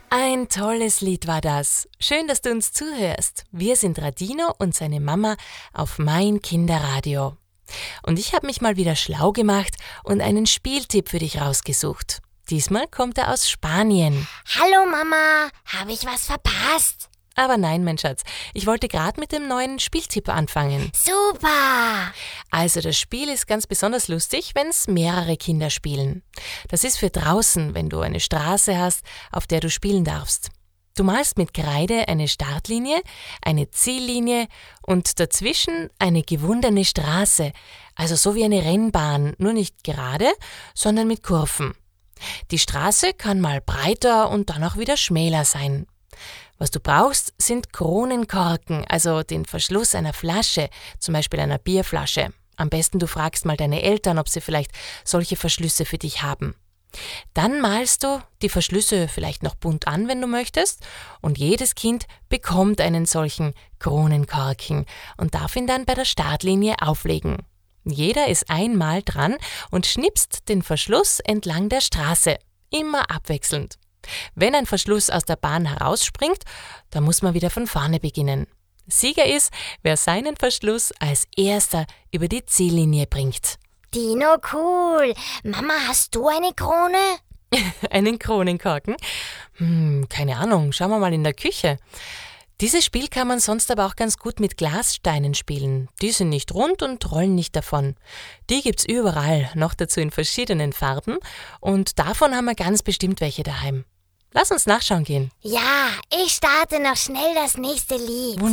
Ein tolles Lied war das. Schön, dass du uns zuhörst. Wir sind Radino und seine Mama auf Mein Kinderradio. Und ich habe mich mal wieder schlau gemacht und einen Spieltipp für dich rausgesucht. Diesmal kommt er aus Spanien. Hallo Mama, habe ich was verpasst? Aber nein, mein Schatz, ich wollte gerade mit dem neuen Spieltipp anfangen. Super! Also das Spiel ist ganz besonders lustig, wenn es mehrere Kinder spielen. Das ist für draußen, wenn du eine Straße hast, auf der du spielen darfst. Du malst mit Kreide eine Startlinie, eine Ziellinie und dazwischen eine gewundene Straße, also so wie eine Rennbahn, nur nicht gerade, sondern mit Kurven. Die Straße kann mal breiter und dann auch wieder schmäler sein. Was du brauchst, sind Kronenkorken, also den Verschluss einer Flasche, zum Beispiel einer Bierflasche. Am besten du fragst mal deine Eltern, ob sie vielleicht solche Verschlüsse für dich haben. Dann malst du die Verschlüsse vielleicht noch bunt an, wenn du möchtest, und jedes Kind bekommt einen solchen Kronenkorken und darf ihn dann bei der Startlinie auflegen. Jeder ist einmal dran und schnipst den Verschluss entlang der Straße, immer abwechselnd. Wenn ein Verschluss aus der Bahn herausspringt, dann muss man wieder von vorne beginnen. Sieger ist, wer seinen Verschluss als erster über die Ziellinie bringt. Dino, cool. Mama, hast du eine Krone? Einen Kronenkorken? Keine Ahnung, schauen wir mal in der Küche. Dieses Spiel kann man sonst aber auch ganz gut mit Glassteinen spielen. Die sind nicht rund und rollen nicht davon. Die gibt's überall, noch dazu in verschiedenen Farben. Und davon haben wir ganz bestimmt welche daheim. Lass uns nachschauen gehen. Ja, ich starte noch schnell das nächste Lied.